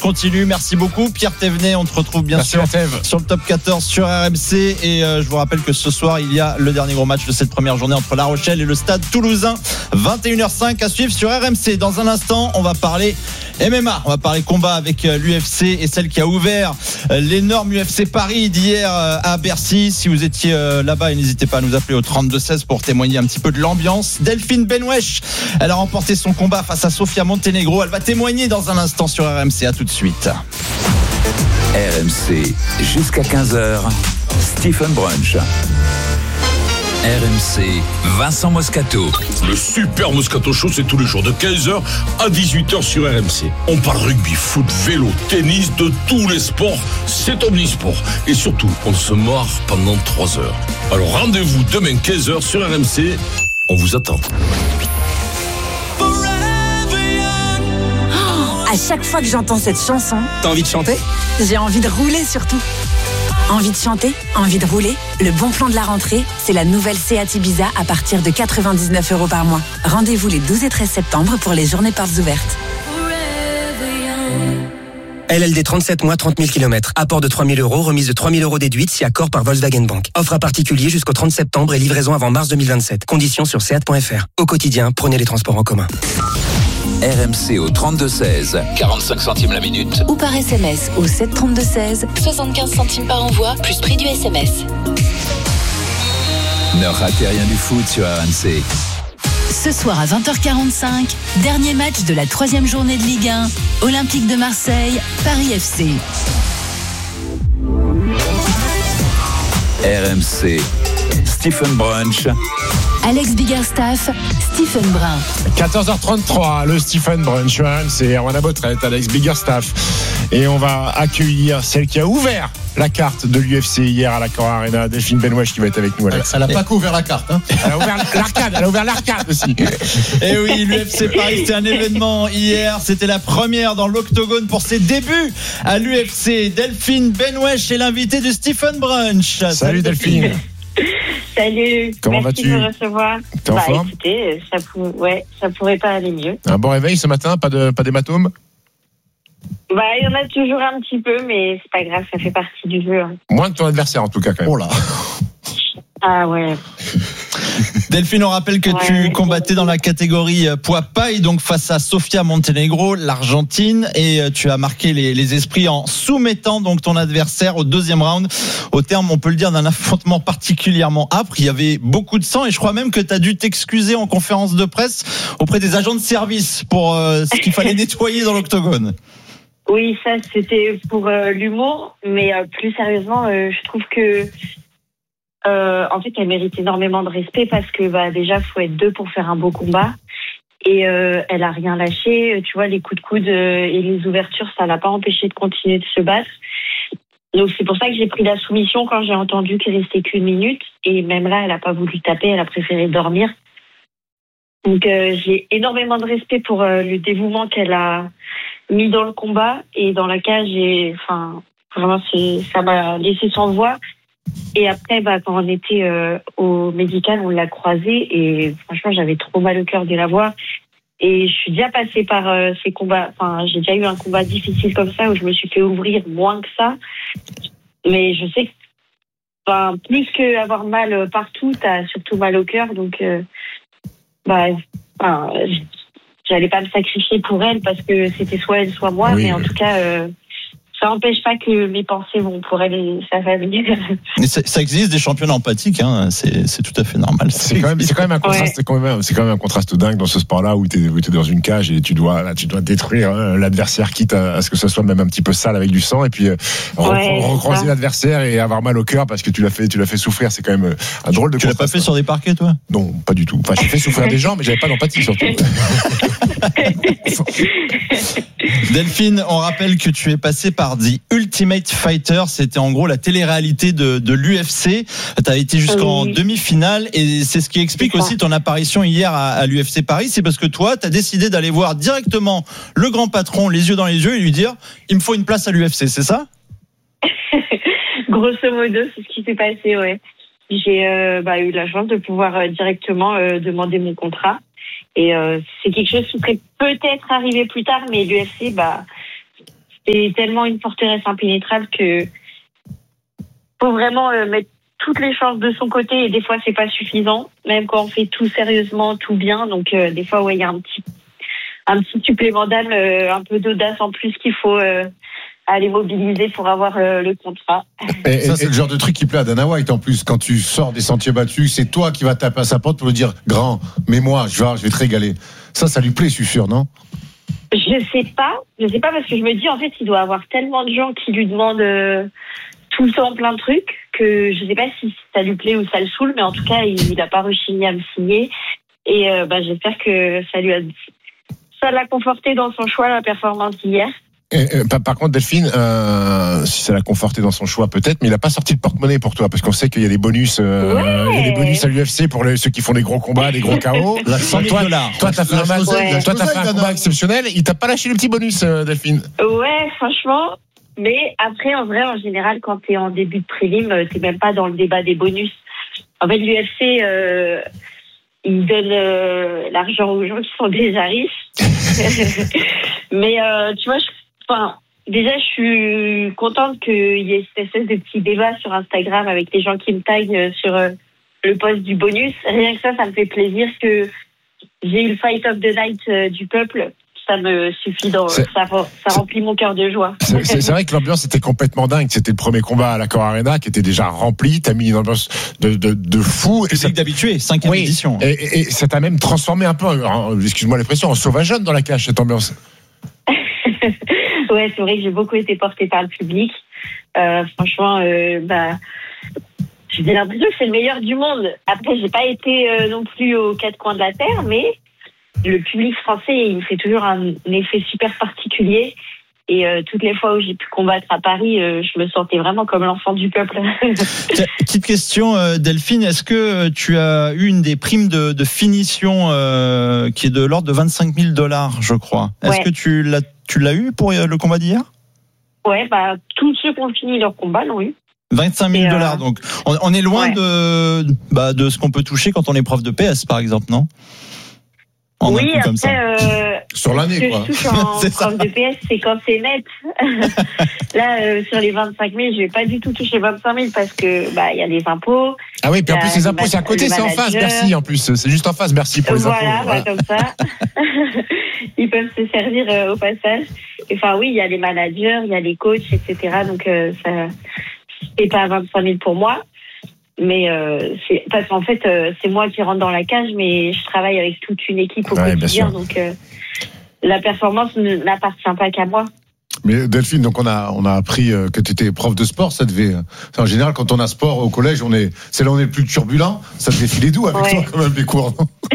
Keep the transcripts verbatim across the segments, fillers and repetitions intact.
continue. Merci beaucoup Pierre Thévenet. On te retrouve bien Merci sûr Théve. sur le top quatorze sur R M C. Et euh, je vous rappelle que ce soir, il y a le dernier gros match de cette première journée entre La Rochelle et le Stade Toulousain. vingt et une heures cinq à suivre sur R M C. Dans un instant, on va parler M M A. On va parler combat avec l'U F C et celle qui a ouvert l'énorme U F C Paris d'hier à Bercy. Si vous étiez là-bas, n'hésitez pas à nous appeler au trente-deux seize pour témoigner un petit peu de l'ambiance. Delphine Benwesh, elle a remporté son combat face à Sofia Montenegro. Elle va témoigner dans un instant sur R M C. À tout de suite. R M C jusqu'à quinze heures. Stephen Brunch. R M C, Vincent Moscato. Le super Moscato Show, c'est tous les jours de quinze heures à dix-huit heures sur R M C. On parle rugby, foot, vélo, tennis, de tous les sports. C'est omnisport. Et surtout, on se marre pendant trois heures. Alors rendez-vous demain quinze heures sur R M C. On vous attend. À chaque fois que j'entends cette chanson, t'as envie de chanter ? J'ai envie de rouler surtout. Envie de chanter, envie de rouler. Le bon plan de la rentrée, c'est la nouvelle Seat Ibiza à partir de quatre-vingt-dix-neuf euros par mois. Rendez-vous les douze et treize septembre pour les journées portes ouvertes. L L D trente-sept mois, trente mille kilomètres. Apport de trois mille euros, remise de trois mille euros déduite si accord par Volkswagen Bank. Offre à particulier jusqu'au trente septembre et livraison avant mars deux mille vingt-sept. Conditions sur seat point f r. Au quotidien, prenez les transports en commun. R M C au trente-deux seize, quarante-cinq centimes la minute. Ou par S M S au sept trente-deux seize, soixante-quinze centimes par envoi, plus prix du S M S. Ne ratez rien du foot sur R M C. Ce soir à vingt heures quarante-cinq, dernier match de la troisième journée de Ligue un, Olympique de Marseille, Paris F C. R M C, Stephen Brunch. Alex Biggerstaff, Stephen Brun. quatorze heures trente-trois, le Stephen Brunch, c'est Erwan Abotrette, Alex Biggerstaff. Et on va accueillir celle qui a ouvert la carte de l'U F C hier à l'Accor Arena, Delphine Benwesh, qui va être avec nous, Alex. Elle n'a pas qu'ouvert la carte. Hein. Elle a ouvert l'arcade, elle a ouvert l'arcade aussi. Et oui, l'U F C Paris, c'était un événement hier. C'était la première dans l'octogone pour ses débuts à l'U F C. Delphine Benwesh est l'invitée de Stephen Brunch. Salut, Salut Delphine. Salut. Comment Merci vas-tu ? de me recevoir. T'es en bah, forme ? Écoutez, ça, pour... ouais, ça pourrait pas aller mieux. Un bon réveil ce matin, pas de, pas d'hématome ? Bah, il y en a toujours un petit peu, mais c'est pas grave, ça fait partie du jeu. Hein. Moins que ton adversaire en tout cas quand même. Oh là. Ah ouais. Delphine, on rappelle que ouais, tu combattais dans la catégorie poids paille, donc face à Sofia Montenegro, l'Argentine, et tu as marqué les, les esprits en soumettant donc ton adversaire au deuxième round. Au terme, on peut le dire, d'un affrontement particulièrement âpre. Il y avait beaucoup de sang et je crois même que tu as dû t'excuser en conférence de presse auprès des agents de service pour euh, ce qu'il fallait nettoyer dans l'octogone. Oui, ça c'était pour euh, l'humour, mais euh, plus sérieusement, euh, je trouve que Euh, en fait, elle mérite énormément de respect parce que bah, déjà, faut être deux pour faire un beau combat. Et euh, elle a rien lâché. Tu vois, les coups de coude euh, et les ouvertures, ça l'a pas empêché de continuer de se battre. Donc c'est pour ça que j'ai pris la soumission quand j'ai entendu qu'il restait qu'une minute. Et même là, elle a pas voulu taper, elle a préféré dormir. Donc euh, j'ai énormément de respect pour euh, le dévouement qu'elle a mis dans le combat et dans la cage. Et enfin, vraiment, c'est ça m'a laissé sans voix. Et après, bah, quand on était euh, au médical, on l'a croisée et franchement, j'avais trop mal au cœur de la voir. Et je suis déjà passée par euh, ces combats. Enfin, j'ai déjà eu un combat difficile comme ça où je me suis fait ouvrir moins que ça. Mais je sais que, enfin, plus qu'avoir mal partout, t'as surtout mal au cœur. Donc, euh, bah, enfin, j'allais pas me sacrifier pour elle parce que c'était soit elle, soit moi. Oui, mais en oui. tout cas. Euh, Ça n'empêche pas que mes pensées vont pour elle et sa famille. Mais ça, ça existe des championnats empathiques, hein. c'est, c'est tout à fait normal. C'est quand même, c'est quand même un contraste, ouais. c'est quand même, c'est quand même un contraste dingue dans ce sport-là où tu es dans une cage et tu dois, là, tu dois détruire hein, l'adversaire, quitte à, à ce que ça soit même un petit peu sale avec du sang, et puis euh, ouais, recroiser l'adversaire et avoir mal au cœur parce que tu l'as fait, tu l'as fait souffrir. C'est quand même un drôle de. Tu l'as pas fait sur des parquets, toi ? Non, pas du tout. Enfin, j'ai fait souffrir des gens, mais j'avais pas d'empathie surtout. Delphine, on rappelle que tu es passé par The Ultimate Fighter, c'était en gros la télé-réalité de, de l'U F C. Tu as été jusqu'en oui. demi-finale et c'est ce qui explique aussi ton apparition hier à, à l'U F C Paris. C'est parce que toi, tu as décidé d'aller voir directement le grand patron, les yeux dans les yeux, et lui dire « il me faut une place à l'U F C », c'est ça ? Grosso modo, c'est ce qui s'est passé, ouais. J'ai euh, bah, eu la chance de pouvoir euh, directement euh, demander mon contrat. Et euh, c'est quelque chose qui pourrait peut-être arriver plus tard, mais l'U F C, bah, c'est tellement une forteresse impénétrable que faut vraiment euh, mettre toutes les chances de son côté et des fois c'est pas suffisant, même quand on fait tout sérieusement, tout bien. Donc euh, des fois, ouais, il y a un petit, un petit supplément d'âme, euh, un peu d'audace en plus qu'il faut euh, aller mobiliser pour avoir euh, le contrat. Et, ça, c'est et, le genre de truc qui plaît à Dana White en plus. Quand tu sors des sentiers battus, c'est toi qui vas taper à sa porte pour lui dire grand, mais moi, je vais, je vais te régaler. Ça, ça lui plaît, je suis sûr, non? Je sais pas, je sais pas parce que je me dis en fait, il doit avoir tellement de gens qui lui demandent euh, tout le temps plein de trucs que je sais pas si ça lui plaît ou ça le saoule, mais en tout cas, il n'a pas rechigné à me signer. Et euh, bah, j'espère que ça lui a, ça l'a conforté dans son choix, la performance d'hier. Et, euh, par, par contre, Delphine, euh, si ça l'a conforté dans son choix, peut-être, mais il n'a pas sorti de porte-monnaie pour toi, parce qu'on sait qu'il y a des bonus, euh, ouais. il y a des bonus à l'U F C pour les, ceux qui font des gros combats, des gros K O. La cent mille dollars. Toi, t'as fait un, mal, ouais. toi, t'as fait un combat exceptionnel. Il t'a pas lâché le petit bonus, euh, Delphine. Ouais, franchement. Mais après, en vrai, en général, quand t'es en début de prélim, t'es même pas dans le débat des bonus. En fait, l'U F C, euh, il donne euh, l'argent aux gens qui sont déjà riches. Mais euh, tu vois, je, enfin, déjà, je suis contente qu'il y ait cette espèce de petit débat sur Instagram avec les gens qui me taguent sur euh, le post du bonus. Rien que ça, ça me fait plaisir que j'ai eu le Fight of the Night euh, du peuple. Ça me suffit, dans, ça, ça remplit mon cœur de joie. C'est, c'est, c'est vrai que l'ambiance était complètement dingue. C'était le premier combat à l'Accor Arena qui était déjà rempli. T'as mis une ambiance de, de, de fou. C'est d'habitué, cinquième oui, édition. Et, et, et ça t'a même transformé un peu, en, excuse-moi l'expression, en sauvageonne dans la cage, cette ambiance. Ouais, c'est vrai que j'ai beaucoup été portée par le public. Euh, franchement, euh, bah, j'ai l'impression que c'est le meilleur du monde. Après, j'ai pas été euh, non plus aux quatre coins de la terre, mais le public français, il me fait toujours un effet super particulier. Et euh, toutes les fois où j'ai pu combattre à Paris, euh, je me sentais vraiment comme l'enfant du peuple. Petite question, euh, Delphine, est-ce que tu as eu une des primes de, de finition euh, qui est de l'ordre de vingt-cinq mille dollars, je crois. Est-ce ouais. que tu l'as, tu l'as eu pour le combat d'hier? Ouais, bah, tous ceux qui ont fini leur combat l'ont eu. vingt-cinq mille dollars, euh... donc on, on est loin ouais. de, bah, de ce qu'on peut toucher quand on est prof de P S, par exemple, non? En oui, après, comme ça. Euh, sur l'année, quoi. Ce que je touche en prof de P S, c'est quand c'est net. Là, euh, sur les vingt-cinq mille, je vais pas du tout toucher vingt-cinq mille parce que, bah, il y a des impôts. Ah oui, puis en plus, les impôts, c'est à côté, c'est en face, Bercy, en plus. C'est juste en face, Bercy pour les voilà, impôts. Voilà, bah, comme ça. Ils peuvent se servir euh, au passage. Enfin, oui, il y a les managers, il y a les coachs, et cetera. Donc, euh, ça, c'est pas vingt-cinq mille pour moi. Mais euh, c'est parce qu'en fait euh, c'est moi qui rentre dans la cage, mais je travaille avec toute une équipe au ouais, quotidien, donc euh, la performance ne, n'appartient pas qu'à moi. Mais Delphine, donc on a on a appris que tu étais prof de sport, ça devait. En général, quand on a sport au collège, on est c'est là où on est le plus turbulent, ça devait filer doux avec ouais. toi quand même les cours.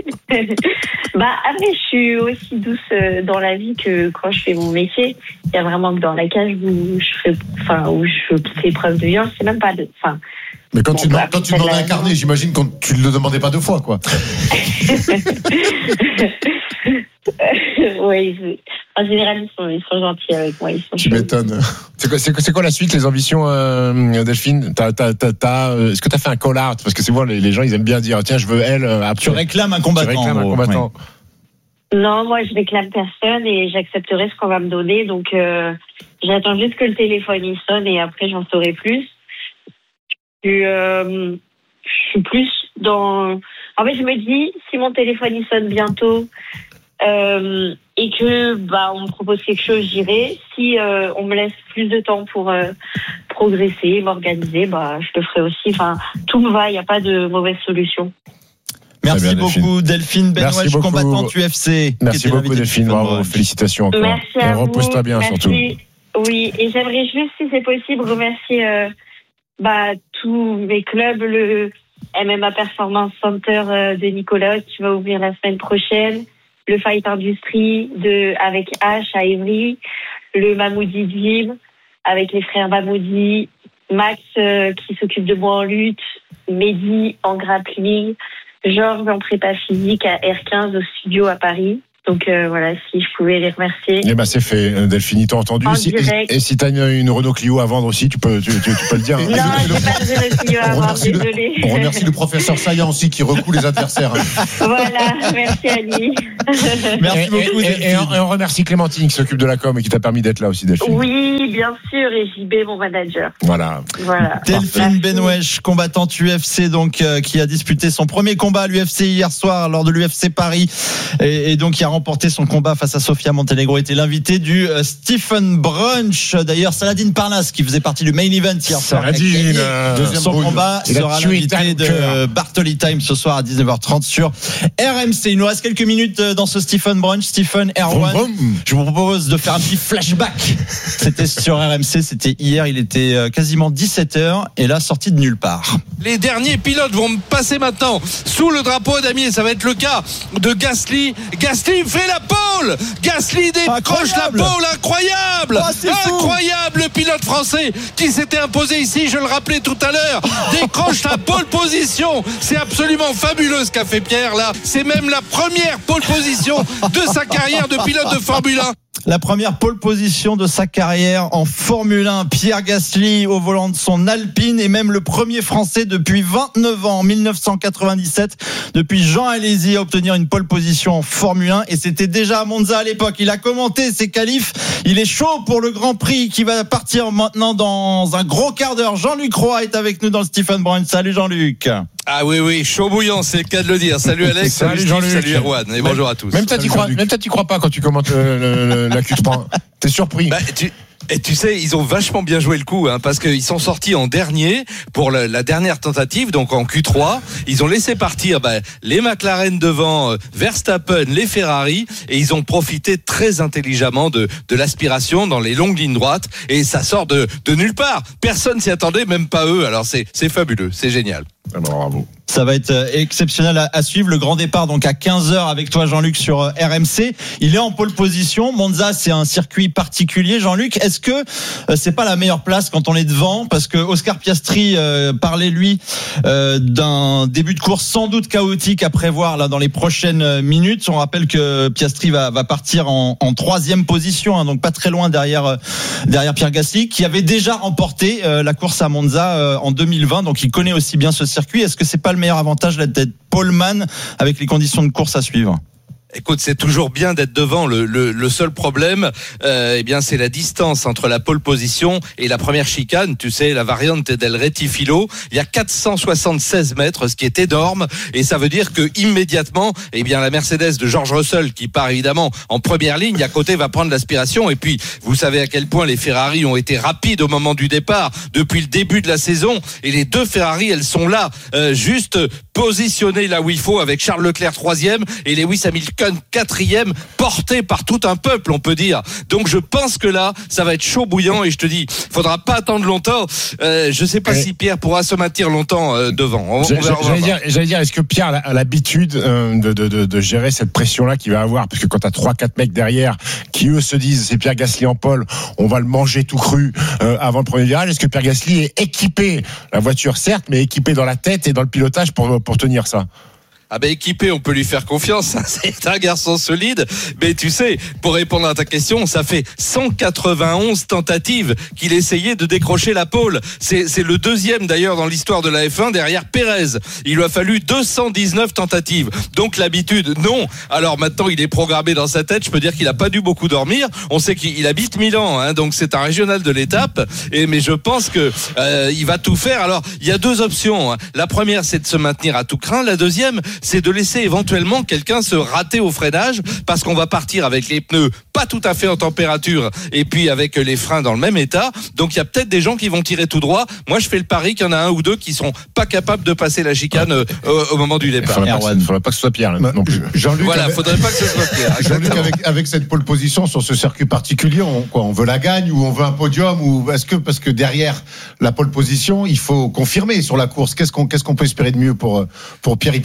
Bah après, je suis aussi douce dans la vie que quand je fais mon métier. Il y a vraiment que dans la cage où je fais, enfin où je fais preuve de violence, c'est même pas de, enfin. Mais quand bon, tu bah, quand tu demandais un carnet, j'imagine que tu ne le demandais pas deux fois, quoi. Oui, en général, ils sont, ils sont gentils avec moi. Ils sont tu chauds. M'étonnes. C'est quoi, c'est, quoi, c'est quoi la suite, les ambitions, euh, Delphine? t'as, t'as, t'as, t'as, euh, Est-ce que tu as fait un call-out? Parce que c'est bon, les, les gens, ils aiment bien dire tiens, je veux elle. Euh, tu réclames un combattant. Tu réclames un combattant. Oui. Non, moi, je réclame personne et j'accepterai ce qu'on va me donner. Donc, euh, j'attends juste que le téléphone il sonne et après, j'en saurai plus. Et, euh, je suis plus dans. En fait, je me dis, si mon téléphone il sonne bientôt euh, et que bah on me propose quelque chose, j'irai. Si euh, on me laisse plus de temps pour euh, progresser, m'organiser, bah je le ferai aussi. Enfin, tout me va. Il n'y a pas de mauvaise solution. Merci bien, beaucoup Delphine Benouche, combattante U F C. Merci beaucoup Delphine, bravo, félicitations encore. Merci à et vous. Repose-toi bien. Merci. Surtout. Oui, et j'aimerais juste, si c'est possible, remercier euh, bah, tous mes clubs, le M M A Performance Center euh, de Nicolas qui va ouvrir la semaine prochaine, le Fight Industry de, avec H à Évry, le Mamoudi Gym avec les frères Mamoudi, Max euh, qui s'occupe de moi en lutte, Mehdi en grappling, Georges en prépa physique à R quinze au studio à Paris. Donc euh, voilà, si je pouvais les remercier. Eh ben c'est fait, Delphine, t'as entendu. En Si, direct. et, et si t'as une, une Renault Clio à vendre aussi, tu peux, tu, tu, tu peux le dire. Non, j'ai pas de Renault Clio à On vendre, remercie, le, désolé. on remercie le professeur Saillant aussi qui recoue les adversaires. Voilà, merci Ali. Merci Et, beaucoup. et, et, et on, et on remercie Clémentine qui s'occupe de la com et qui t'a permis d'être là aussi, Delphine. Oui, bien sûr, et J B, mon manager. Voilà. Voilà. Delphine Benwesh, combattante U F C, donc euh, qui a disputé son premier combat à l'U F C hier soir lors de l'U F C Paris, et, et donc qui a remporté son combat face à Sofia Montenegro, était l'invité du euh, Stephen Brunch. D'ailleurs, Saladin Parnasse, qui faisait partie du main event hier soir, Saladin, euh, deuxième son combat il a sera tué l'invité de euh, Bartoli Time ce soir à dix-neuf heures trente sur R M C. Il nous reste quelques minutes dans ce Stephen Brunch. Stephen, Erwan, Vroom, vroom. je vous propose de faire un petit flashback. C'était sur R M C, c'était hier, il était quasiment dix-sept heures et là, sorti de nulle part. Les derniers pilotes vont passer maintenant sous le drapeau damier. Ça va être le cas de Gasly. Gasly fait la pole. Gasly décroche la pole. Incroyable. Ah, Incroyable. Le pilote français qui s'était imposé ici, je le rappelais tout à l'heure, décroche la pole position. C'est absolument fabuleux ce qu'a fait Pierre là. C'est même la première pole position de sa carrière de pilote de Formule un. La première pole position de sa carrière en Formule un, Pierre Gasly au volant de son Alpine, et même le premier Français depuis vingt-neuf ans, en dix-neuf cent quatre-vingt-dix-sept, depuis Jean Alesi, à obtenir une pole position en Formule un, et c'était déjà à Monza à l'époque. Il a commenté ses qualifs, il est chaud pour le Grand Prix qui va partir maintenant dans un gros quart d'heure. Jean-Luc Roy est avec nous dans le Stephen Brunch. Salut Jean-Luc. Ah oui, oui, chaud bouillant, c'est le cas de le dire. Salut Alex, salut, salut Jean-Luc, salut Erwan, et bonjour à tous. Même toi, tu crois, même toi, tu crois pas quand tu commentes le, le, le, la Q trois. T'es surpris. Bah, tu... Et tu sais, ils ont vachement bien joué le coup, hein, parce qu'ils sont sortis en dernier pour la, la dernière tentative, donc en Q trois. Ils ont laissé partir bah, les McLaren devant, euh, Verstappen, les Ferrari, et ils ont profité très intelligemment de, de l'aspiration dans les longues lignes droites, et ça sort de, de nulle part. Personne s'y attendait, même pas eux. Alors c'est, c'est fabuleux, c'est génial. Ah bon, bravo. Ça va être exceptionnel à, à suivre. Le grand départ donc à quinze heures avec toi Jean-Luc sur R M C. Il est en pole position. Monza, c'est un circuit particulier. Jean-Luc, est-ce que euh, c'est pas la meilleure place quand on est devant? Parce que Oscar Piastri euh, parlait lui euh, d'un début de course sans doute chaotique à prévoir là dans les prochaines minutes. On rappelle que Piastri va, va partir en, en troisième position, hein, donc pas très loin derrière euh, derrière Pierre Gasly, qui avait déjà remporté euh, la course à Monza euh, en deux mille vingt. Donc il connaît aussi bien ce circuit. Est-ce que c'est pas le meilleur avantage là, d'être poleman avec les conditions de course à suivre? Écoute, c'est toujours bien d'être devant. Le, le, le seul problème, euh, eh bien, c'est la distance entre la pole position et la première chicane. Tu sais, la variante del Retifilo. Il y a quatre cent soixante-seize mètres, ce qui est énorme. Et ça veut dire que immédiatement, eh bien, la Mercedes de George Russell, qui part évidemment en première ligne, à côté va prendre l'aspiration. Et puis, vous savez à quel point les Ferrari ont été rapides au moment du départ, depuis le début de la saison. Et les deux Ferrari, elles sont là, euh, juste positionnées là où il faut, avec Charles Leclerc troisième et Lewis Hamilton quatrième, porté par tout un peuple, on peut dire. Donc je pense que là, ça va être chaud bouillant, et je te dis, faudra pas attendre longtemps. Euh, je sais pas et si Pierre pourra se maintenir longtemps euh, devant. On, on verra, on j'allais, dire, j'allais dire, est-ce que Pierre a l'habitude euh, de, de, de, de gérer cette pression-là qu'il va avoir, parce que quand t'as trois, quatre mecs derrière qui eux se disent, c'est Pierre Gasly en pole, on va le manger tout cru euh, avant le premier virage. Est-ce que Pierre Gasly est équipé, la voiture certes, mais équipé dans la tête et dans le pilotage pour pour tenir ça? Ah ben équipé, on peut lui faire confiance, c'est un garçon solide, mais tu sais, pour répondre à ta question, ça fait cent quatre-vingt-onze tentatives qu'il essayait de décrocher la pole. C'est, c'est le deuxième d'ailleurs dans l'histoire de la F un derrière Pérez. Il lui a fallu deux cent dix-neuf tentatives. Donc l'habitude, non. Alors maintenant, il est programmé dans sa tête, je peux dire qu'il a pas dû beaucoup dormir. On sait qu'il habite Milan, hein, donc c'est un régional de l'étape, et mais je pense que euh, il va tout faire. Alors, il y a deux options, hein. La première, c'est de se maintenir à tout crin. La deuxième, c'est de laisser éventuellement quelqu'un se rater au freinage, parce qu'on va partir avec les pneus pas tout à fait en température et puis avec les freins dans le même état. Donc il y a peut-être des gens qui vont tirer tout droit. Moi je fais le pari qu'il y en a un ou deux qui sont pas capables de passer la chicane euh, au, au moment du départ. Il faudrait, faudrait pas que ce soit Pierre là, non plus. Jean-Luc, voilà, avec... faudrait pas que ce soit Pierre. Jean-Luc, avec, avec cette pole position sur ce circuit particulier, on, quoi, on veut la gagne ou on veut un podium, ou est-ce que parce que derrière la pole position, il faut confirmer sur la course. Qu'est-ce qu'on qu'est-ce qu'on peut espérer de mieux pour pour Pierre? Il peut vraiment gagner.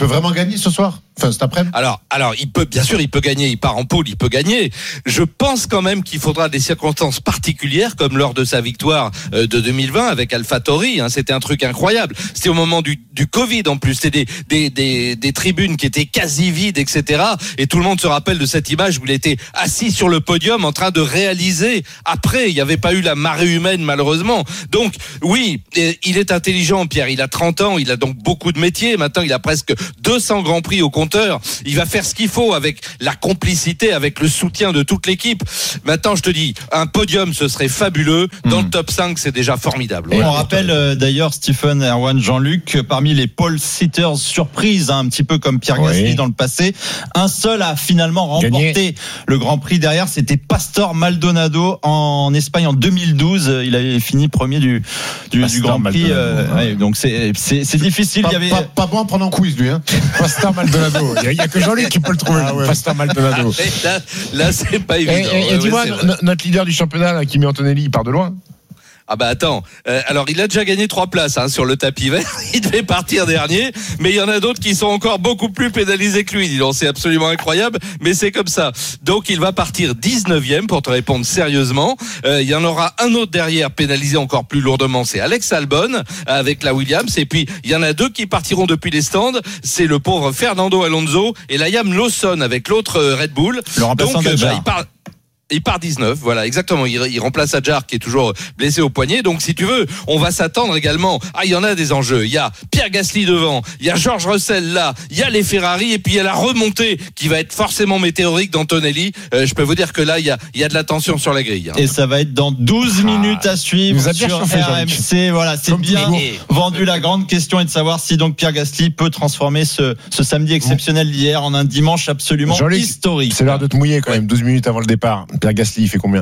gagner ce soir? Enfin, cet après-midi. Alors, alors, il peut, bien sûr, il peut gagner. Il part en pôle, il peut gagner. Je pense quand même qu'il faudra des circonstances particulières, comme lors de sa victoire de deux mille vingt avec AlphaTauri. Hein, c'était un truc incroyable. C'était au moment du, du Covid en plus. C'était des, des, des, des tribunes qui étaient quasi vides, et cetera. Et tout le monde se rappelle de cette image où il était assis sur le podium en train de réaliser. Après, il n'y avait pas eu la marée humaine, malheureusement. Donc, oui, il est intelligent, Pierre. Il a trente ans. Il a donc beaucoup de métiers. Maintenant, il a presque deux cents grands prix au compte. Il va faire ce qu'il faut avec la complicité, avec le soutien de toute l'équipe. Maintenant, je te dis, un podium, ce serait fabuleux. Dans mmh. le top cinq, c'est déjà formidable. Et ouais, on rappelle euh, d'ailleurs, Stephen, Erwan, Jean-Luc, parmi les pole sitters surprises, hein, un petit peu comme Pierre Gasly oui. dans le passé, un seul a finalement remporté Gagné. le Grand Prix derrière. C'était Pastor Maldonado en Espagne en deux mille douze. Il avait fini premier du, du, du Grand Prix. Euh, ouais, donc c'est, c'est, c'est difficile. Pas, Il y avait... pas, pas bon à prendre en quiz, lui. Hein. Pastor Maldonado. Il n'y a, a que Jean-Luc qui peut le trouver. Ah ouais. Pastor Maldonado. Là, là, c'est pas évident. Et, et, et ouais, dis-moi, ouais, n- notre leader du championnat, là, Kimi Antonelli, il part de loin. Ah bah attends, euh, alors il a déjà gagné trois places hein, sur le tapis vert, il devait partir dernier, mais il y en a d'autres qui sont encore beaucoup plus pénalisés que lui, dis donc, c'est absolument incroyable, mais c'est comme ça. Donc il va partir dix-neuvième pour te répondre sérieusement, euh, il y en aura un autre derrière pénalisé encore plus lourdement, c'est Alex Albon avec la Williams, et puis il y en a deux qui partiront depuis les stands, c'est le pauvre Fernando Alonso et Liam Lawson avec l'autre Red Bull. Le remplaçant Donc de bah, il part Il part dix-neuf, voilà, exactement. Il, il remplace Adjar qui est toujours blessé au poignet. Donc, si tu veux, on va s'attendre également. Ah, il y en a des enjeux. Il y a Pierre Gasly devant, il y a George Russell là, il y a les Ferrari et puis il y a la remontée qui va être forcément météorique d'Antonelli. Euh, je peux vous dire que là, il y a, il y a de la tension sur la grille. Hein. Et ça va être dans douze minutes à suivre ah, sur chauffé, R M C. Voilà, c'est Comme bien toujours. vendu. La grande question est de savoir si donc Pierre Gasly peut transformer ce, ce samedi exceptionnel d'hier en un dimanche absolument Jean-Luc, historique. C'est l'heure de te mouiller quand même. douze minutes avant le départ. Pierre Gasly, il fait combien?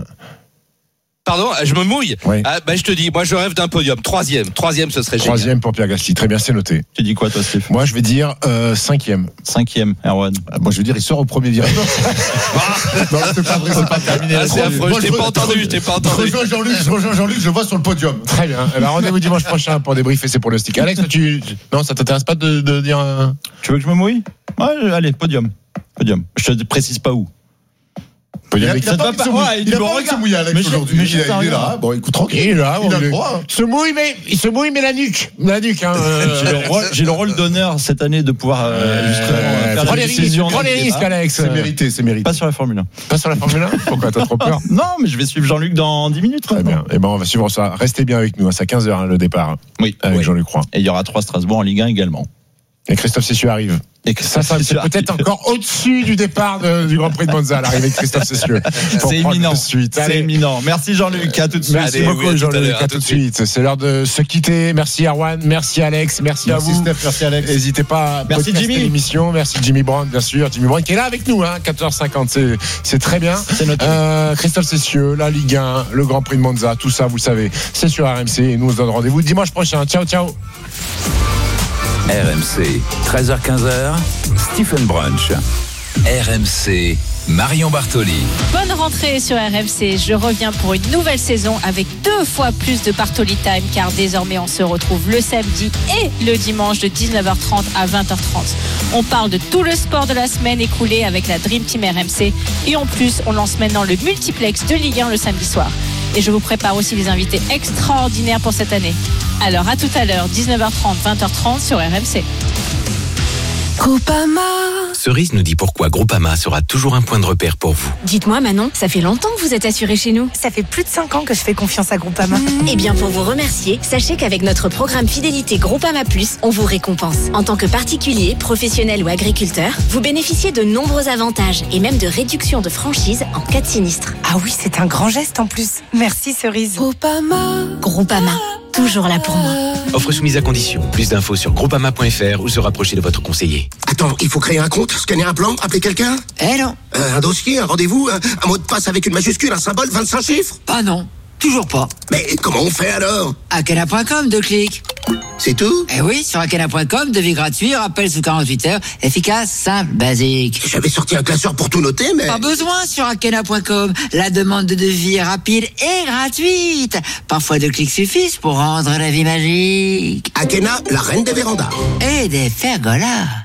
Pardon, je me mouille. Oui. Ah, bah, je te dis, moi je rêve d'un podium. Troisième, troisième, ce serait génial. Troisième pour Pierre Gasly. Très bien, c'est noté. Tu dis quoi, toi, Steve? Moi, je vais dire euh, cinquième. Cinquième, Erwan. Ah, moi, je veux dire, il sort au premier virage. Non, c'est pas vrai, c'est pas terminé. Ah, c'est affreux. Je t'ai pas entendu, je t'ai pas entendu. Je rejoins Jean-Luc, je rejoins Jean-Luc, je le vois sur le podium. Très bien. Eh ben, rendez-vous dimanche prochain pour débriefer, c'est pour le stick. Alex, tu, non, ça t'intéresse pas de, de dire un... Tu veux que je me mouille? Ouais, allez, podium. Podium. Je te précise pas où. Il a, il a pas, pas, ouais, il, il a pas pas envie de se mouiller, Alex, mais aujourd'hui. Mais il, il, il est là. Bon, écoute, tranquille. Il est là. Il a le il droit. Il se mouille, mais, il se mouille, mais la nuque. La nuque, hein. J'ai le rôle, j'ai le rôle d'honneur cette année de pouvoir, euh, justement, euh, faire prends des les décisions. risques, prends les risques, Alex. C'est mérité, c'est mérité. Pas sur la Formule un. Pas sur la Formule un? Pourquoi? T'as trop peur? Non, mais je vais suivre Jean-Luc dans dix minutes. Très bien. Eh ben, on va suivre ça. Restez bien avec nous. C'est à quinze heures, hein, le départ. Oui. Avec oui. Jean-Luc Roy. Et il y aura trois Strasbourg en Ligue un également. Et Christophe Cessieux arrive. Et que ça, ça c'est peut-être encore au-dessus du départ de, du Grand Prix de Monza, l'arrivée de Christophe Cessieux. C'est imminent. Suite. C'est imminent. Merci Jean-Luc. À tout de suite. Merci Allez, beaucoup oui, Jean-Luc. À, à tout de suite. suite. C'est l'heure de se quitter. Merci Erwan. Merci Alex. Merci, merci à vous. Steph, merci Alex. N'hésitez pas à merci Jimmy. l'émission. Merci Jimmy Brown, bien sûr. Jimmy Brown qui est là avec nous, hein. quatorze heures cinquante. C'est, c'est très bien. C'est notre... euh, Christophe Cessieux, la Ligue un, le Grand Prix de Monza, tout ça, vous le savez. C'est sur R M C et nous on se donne rendez-vous dimanche prochain. Ciao, ciao. R M C, treize heures quinze, Stephen Brunch. R M C, Marion Bartoli. Bonne rentrée sur R M C. Je reviens pour une nouvelle saison avec deux fois plus de Bartoli Time, car désormais on se retrouve le samedi et le dimanche de dix-neuf heures trente à vingt heures trente. On parle de tout le sport de la semaine écoulée avec la Dream Team R M C, et en plus on lance maintenant le multiplex de Ligue un le samedi soir. Et je vous prépare aussi des invités extraordinaires pour cette année. Alors à tout à l'heure, dix-neuf heures trente, vingt heures trente sur R M C. Groupama. Cerise nous dit pourquoi Groupama sera toujours un point de repère pour vous. Dites-moi Manon, ça fait longtemps que vous êtes assurée chez nous. Ça fait plus de cinq ans que je fais confiance à Groupama. Mmh. Eh bien pour vous remercier, sachez qu'avec notre programme fidélité Groupama Plus, on vous récompense. En tant que particulier, professionnel ou agriculteur, vous bénéficiez de nombreux avantages et même de réductions de franchise en cas de sinistre. Ah oui, c'est un grand geste en plus. Merci Cerise. Groupama. Groupama. Toujours là pour moi. Offre soumise à condition. Plus d'infos sur groupama point f r ou se rapprocher de votre conseiller. Attends, il faut créer un compte, scanner un plan, appeler quelqu'un? Eh non. Euh, un dossier, un rendez-vous, un, un mot de passe avec une majuscule, un symbole, vingt-cinq chiffres? Ah non, toujours pas. Mais comment on fait alors? Akena point com, deux clics. C'est tout? Eh oui, sur Akena point com, devis gratuit, rappel sous quarante-huit heures, efficace, simple, basique. J'avais sorti un classeur pour tout noter, mais... Pas besoin sur Akena point com. La demande de devis est rapide et gratuite. Parfois deux clics suffisent pour rendre la vie magique. Akena, la reine des vérandas. Et des pergolas.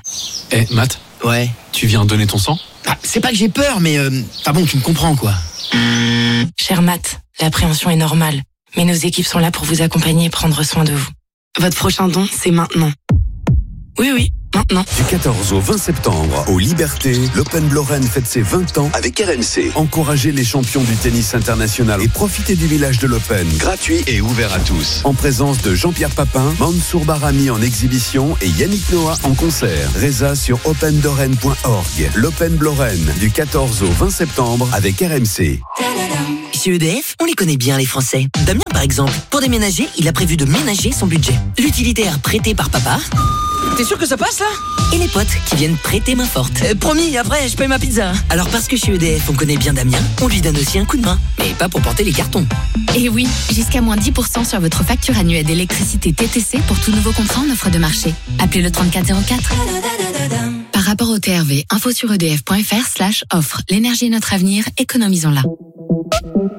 Eh, Matt. Ouais. Tu viens donner ton sang? Ah, c'est pas que j'ai peur, mais... Euh, enfin bon, tu me comprends, quoi. Cher Matt, l'appréhension est normale. Mais nos équipes sont là pour vous accompagner et prendre soin de vous. Votre prochain don, c'est maintenant. Oui, oui, maintenant. Du quatorze au vingt septembre, au Liberté, l'Open Lorraine fête ses vingt ans avec R M C. Encouragez les champions du tennis international et profitez du village de l'Open, gratuit et ouvert à tous. En présence de Jean-Pierre Papin, Mansour Barami en exhibition et Yannick Noah en concert. Résa sur open lorraine point org. L'Open Lorraine, du quatorze au vingt septembre avec R M C. Chez E D F, on les connaît bien les Français. Damien par exemple, pour déménager, il a prévu de ménager son budget. L'utilitaire prêté par papa. T'es sûr que ça passe là? Et les potes qui viennent prêter main forte. euh, Promis, après je paye ma pizza. Alors parce que chez E D F on connaît bien Damien, on lui donne aussi un coup de main. Mais pas pour porter les cartons. Et oui, jusqu'à moins dix pour cent sur votre facture annuelle d'électricité T T C pour tout nouveau contrat en offre de marché. Appelez le trente-quatre zéro quatre. Par rapport au T R V, info sur edf point fr slash offre. L'énergie est notre avenir, économisons-la.